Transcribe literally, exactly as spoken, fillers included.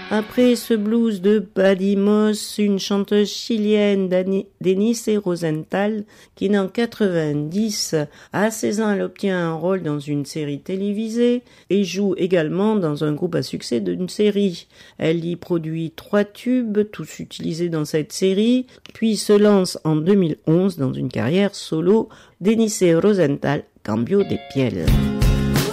Après ce blues de Buddy Moss, une chanteuse chilienne, Denise Rosenthal, qui née en quatre-vingt-dix, à seize ans, elle obtient un rôle dans une série télévisée et joue également dans un groupe à succès d'une série. Elle y produit trois tubes, tous utilisés dans cette série, puis se lance en deux mille onze dans une carrière solo. Denise Rosenthal, Cambio de piel.